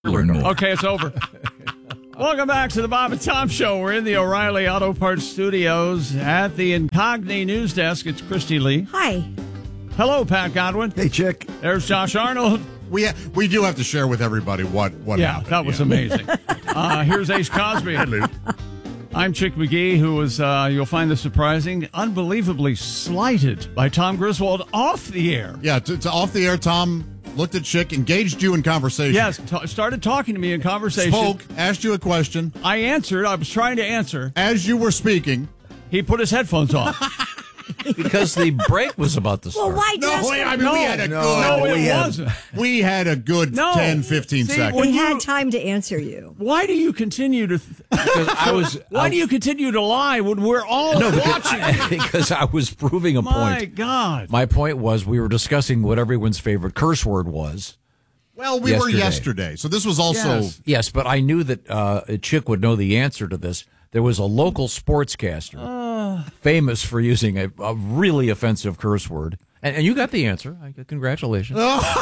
Okay, it's over. Welcome back to the Bob and Tom Show. We're in the O'Reilly Auto Parts Studios at the Incogni News Desk. It's Christy Lee. Hi. Hello, Pat Godwin. Hey, Chick. There's Josh Arnold. We do have to share with everybody what happened. That was amazing. Here's Ace Cosby. Hello. I'm Chick McGee, who was, you'll find this surprising, unbelievably slighted by Tom Griswold off the air. Yeah, to off the air, Tom looked at Chick, engaged you in conversation. Yes, started talking to me in conversation. Spoke, asked you a question. I answered. I was trying to answer. As you were speaking, he put his headphones on. Because the break was about to start. Well, why just... we had a wasn't. We had a good 10, 15 seconds. We had time to answer you. Why do you continue to... Why do you continue to lie when we're all watching? Because I was proving a point. My God. My point was we were discussing what everyone's favorite curse word was. Well, we were yesterday, so this was also... Yes, but I knew that Chick would know the answer to this. There was a local sportscaster famous for using a really offensive curse word. And you got the answer. Congratulations.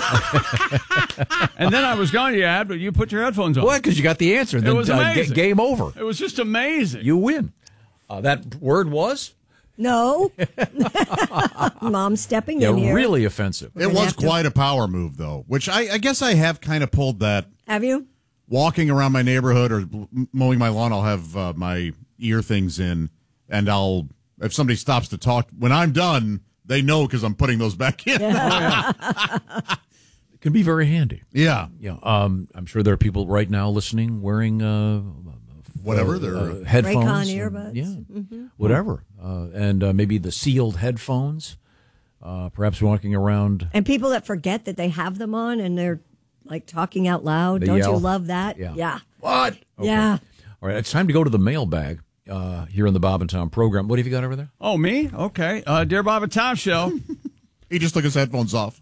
And then I was going to add, but you put your headphones on. What? Because you got the answer. It was amazing. Game over. It was just amazing. You win. That word was? No. Mom stepping in here. Really offensive. It was quite a power move, though, which I guess I have kind of pulled that. Have you? Walking around my neighborhood or mowing my lawn, I'll have my ear things in, and if somebody stops to talk, when I'm done, they know because I'm putting those back in. It can be very handy. Yeah. Yeah. I'm sure there are people right now listening wearing whatever they're headphones, Raycon earbuds. Yeah, whatever, and maybe the sealed headphones. Perhaps walking around, and people that forget that they have them on and they're like talking out loud. Don't you love that? Yeah. What? Okay. Yeah. All right, it's time to go to the mailbag here in the Bob and Tom program. What have you got over there? Oh, me? Okay. Dear Bob and Tom Show. He just took his headphones off.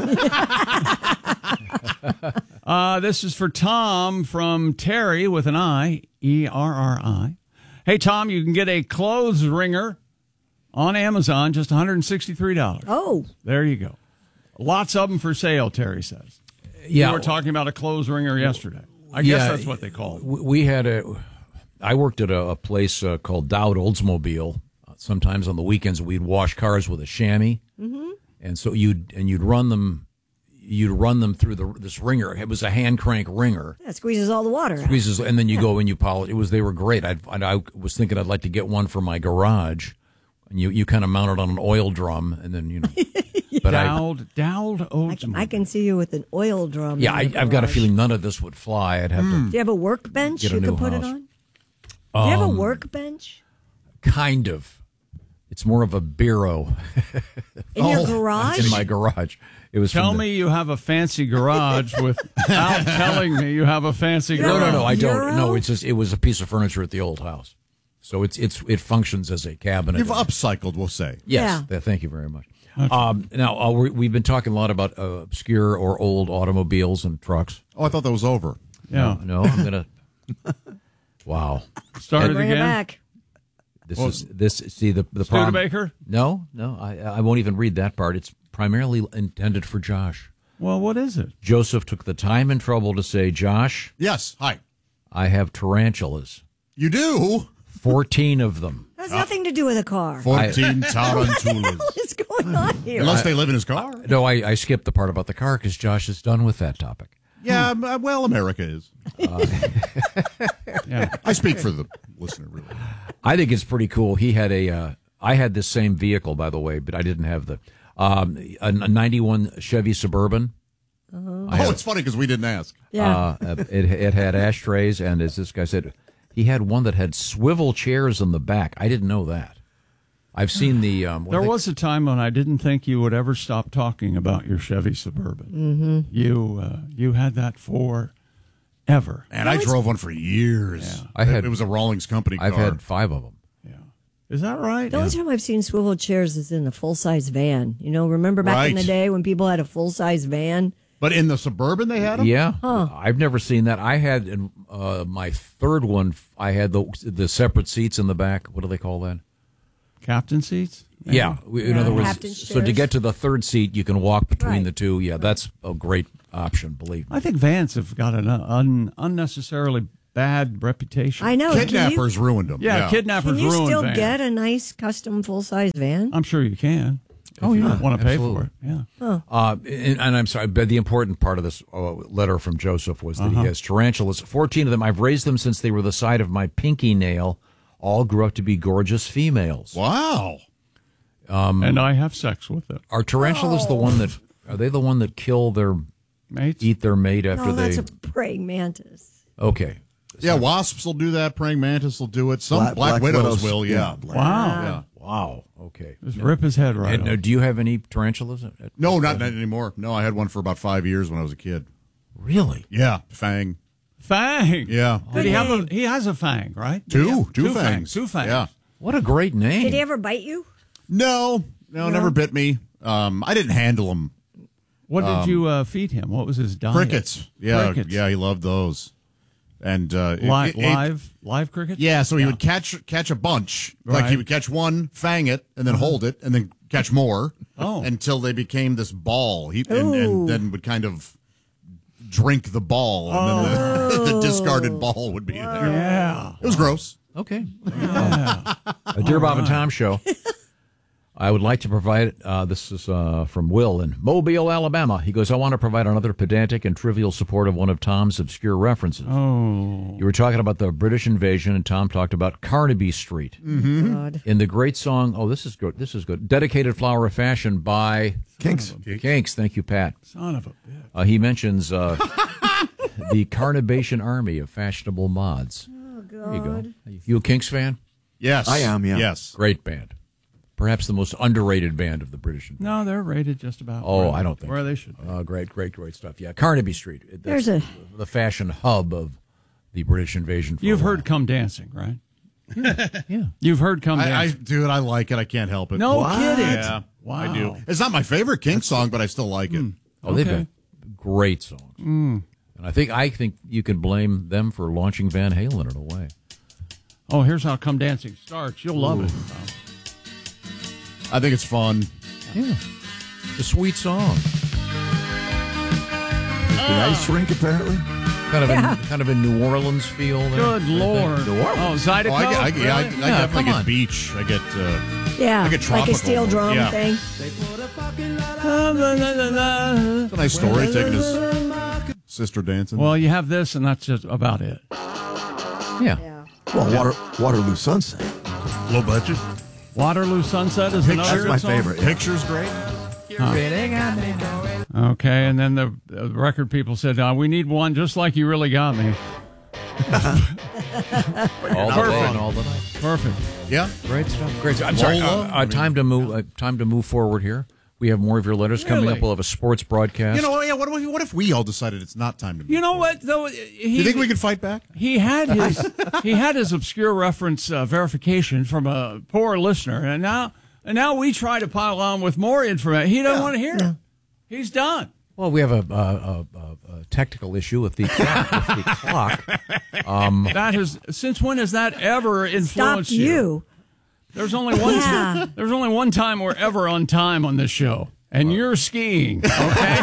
This is for Tom from Terry with an I, E-R-R-I. Hey, Tom, you can get a clothes wringer on Amazon, just $163. Oh. There you go. Lots of them for sale, Terry says. Yeah. We were talking about a clothes wringer yesterday. I guess that's what they call it. We had I worked at a place called Dowd Oldsmobile. Sometimes on the weekends we'd wash cars with a chamois, and so you'd run them through this wringer. It was a hand crank wringer. That squeezes all the water out. And then you go and you polish. They were great. I was thinking I'd like to get one for my garage. And you kind of mount it on an oil drum, and then But Dowd Oldsmobile. I can see you with an oil drum. Yeah, I've got a feeling none of this would fly. I'd have to. Do you have a workbench Get a you new can put house. it on? Do you have a workbench? Kind of. It's more of a bureau. In your garage? In my garage. It was. Tell me you have a fancy garage without telling me you have a fancy garage. No, I don't. No, it was a piece of furniture at the old house. So it functions as a cabinet. You've upcycled, we'll say. Yes. Yeah. Thank you very much. Now, we've been talking a lot about obscure or old automobiles and trucks. Oh, I thought that was over. Yeah. No, I'm going to... Wow. Start it Bring it again. back. See the problem... Studebaker? No, I won't even read that part. It's primarily intended for Josh. Well, what is it? Joseph took the time and trouble to say, Josh, Yes. Hi. I have tarantulas. You do? 14 of them. That has nothing to do with a car. 14 tarantulas. What is going on here? Unless they live in his car. No, I skipped the part about the car because Josh is done with that topic. Yeah, well, America is. Yeah. I speak for the listener, really. I think it's pretty cool. He had I had this same vehicle, by the way, but I didn't have a 91 Chevy Suburban. It's funny because we didn't ask. Yeah. It had ashtrays, and as this guy said, he had one that had swivel chairs in the back. I didn't know that. I've seen the... There was a time when I didn't think you would ever stop talking about your Chevy Suburban. Mm-hmm. You had that forever. And I drove one for years. Yeah. It was a Rawlings Company car. I've had 5 of them. Yeah. Is that right? The only time I've seen swivel chairs is in a full-size van. Remember back in the day when people had a full-size van? But in the Suburban they had them? Yeah. I've never seen that. I had in my third one, I had the separate seats in the back. What do they call that? Captain seats? Yeah. In other words, Captain's so to chairs. get to the third seat, you can walk between Right. the two. Yeah, that's a great option, believe me. I think vans have got an unnecessarily bad reputation. I know. Kidnappers ruined them. Yeah, kidnappers Can you ruined still vans. get a nice custom full-size van? I'm sure you can. Oh, if you yeah, want to pay absolutely. for it. Yeah. And I'm sorry, but the important part of this letter from Joseph was that he has tarantulas. 14 of them. I've raised them since they were the size of my pinky nail. All grew up to be gorgeous females. Wow. And I have sex with them. Are tarantulas the one that? Are they the one that kill their Mates? eat their mate after No, they? that's a praying mantis. Okay. Yeah, wasps will do that. Praying mantis will do it. Some black widows will. Yeah. Wow. Yeah. Wow. Okay. Just rip his head right And off. do you have any tarantulas? No, not anymore. No, I had one for about 5 years when I was a kid. Really? Yeah, Fang. Fang. Yeah. Did he have a? He has a fang, right? Two Two fangs. Two fangs. Yeah. What a great name. Did he ever bite you? No, never bit me. I didn't handle him. What did you feed him? What was his diet? Crickets. Yeah, Crickets. yeah, he loved those. And Live crickets. Yeah, so he would catch a bunch. Like Right. he would catch one, fang it, and then hold it, and then catch more. Oh. Until they became this ball. And then would kind of drink the ball, and then the discarded ball would be there. Yeah. It was gross. Okay. A Dear Bob and Tom show. I would like to provide, this is from Will in Mobile, Alabama. He goes, I want to provide another pedantic and trivial support of one of Tom's obscure references. Oh. You were talking about the British invasion, and Tom talked about Carnaby Street. God. In the great song, this is good, Dedicated Flower of Fashion by Kinks. Kinks. Thank you, Pat. Son of a bitch. He mentions the Carnabation Army of Fashionable Mods. Oh, God. There you go. You a Kinks fan? Yes. I am, yeah. Yes. Great band. Perhaps the most underrated band of the British invasion. No, they're rated just about. Oh, where- I don't think where so. they should be. Great stuff. Yeah, Carnaby Street. That's There's the fashion hub of the British invasion. For You've a while. heard "Come Dancing," right? Yeah. You've heard "Come I Dancing." dude, I like it. I can't help it. No kidding. Yeah, Wow. I do. It's not my favorite Kinks song, but I still like it. Oh, they've Okay. got great songs. And I think you can blame them for launching Van Halen in a way. Oh, here's how "Come Dancing" starts. You'll love it. I think it's fun. Yeah. It's a sweet song. The ice rink, apparently. Kind of a New Orleans feel there. Good I think. Lord. New Orleans. Oh, Zydeco? I Really? definitely come on. get beach. I get Yeah, I get like tropical. a steel drum Yeah. thing. It's a nice story, taking his sister dancing. Well, you have this, and that's just about it. Yeah. Well, Waterloo Sunset. low budget. Waterloo Sunset is another That's good my song? favorite. Yeah. Picture's great. Okay, and then the record people said, we need one just like You Really Got Me. All the day and all the night. Perfect. Yeah. Great stuff. Great stuff. I'm sorry. Lola? Time to move forward here. We have more of your letters coming up. Really? We'll have a sports broadcast. You know, yeah. What if we all decided it's not time to? You know what, though? Do you think we could fight back? He had his obscure reference verification from a poor listener, and now we try to pile on with more information. He doesn't want to hear it. He's done. Well, we have a technical issue with the clock. That has since when has that ever influenced Stopped you. There's only one. Yeah. There's only one time we're ever on time on this show, and you're skiing. Okay.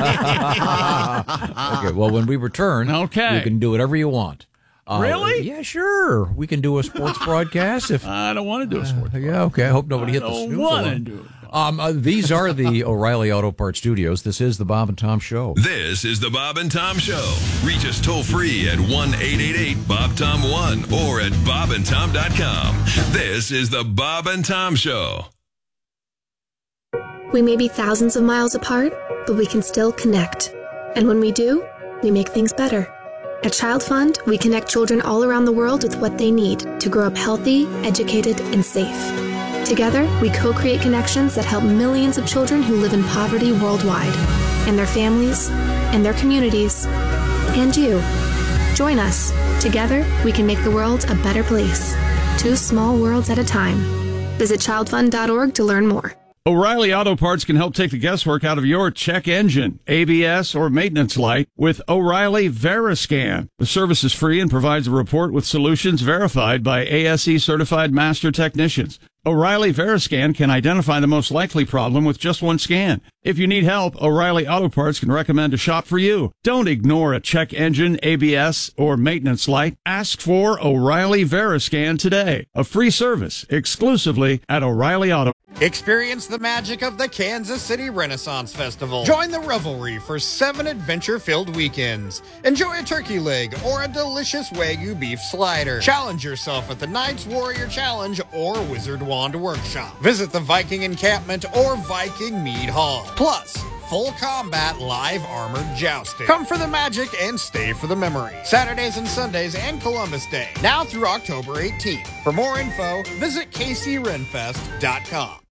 Okay. Well, when we return, Okay. you can do whatever you want. Really? Yeah, sure. We can do a sports broadcast if. I don't want to do a sport. Yeah, okay. I hope nobody hit the don't snooze wanna alarm. do it. These are the O'Reilly Auto Parts Studios. This is the Bob and Tom Show. This is the Bob and Tom Show. Reach us toll free at 1-888-BOB-TOM-1 or at bobandtom.com. This is the Bob and Tom Show. We may be thousands of miles apart, but we can still connect. And when we do, we make things better. At Child Fund, we connect children all around the world with what they need to grow up healthy, educated, and safe. Together, we co-create connections that help millions of children who live in poverty worldwide, and their families, and their communities, and you. Join us. Together, we can make the world a better place. 2 small worlds at a time. Visit childfund.org to learn more. O'Reilly Auto Parts can help take the guesswork out of your check engine, ABS, or maintenance light with O'Reilly Veriscan. The service is free and provides a report with solutions verified by ASE certified master technicians. O'Reilly Veriscan can identify the most likely problem with just one scan. If you need help, O'Reilly Auto Parts can recommend a shop for you. Don't ignore a check engine, ABS, or maintenance light. Ask for O'Reilly Veriscan today. A free service exclusively at O'Reilly Auto. Experience the magic of the Kansas City Renaissance Festival. Join the revelry for 7 adventure-filled weekends. Enjoy a turkey leg or a delicious Wagyu beef slider. Challenge yourself at the Knights Warrior Challenge or Wizard Wand Workshop. Visit the Viking Encampment or Viking Mead Hall. Plus, full combat live armored jousting. Come for the magic and stay for the memory. Saturdays and Sundays and Columbus Day. Now through October 18th. For more info, visit kcrenfest.com.